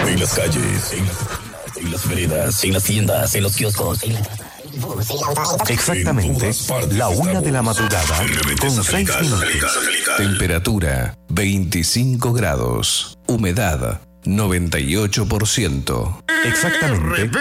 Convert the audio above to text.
En las calles, en las veredas, en las tiendas, en los kioscos, en la casa. Exactamente, la 1 de la madrugada, con 6 minutos. Temperatura 25 grados. Humedad 98%. Exactamente,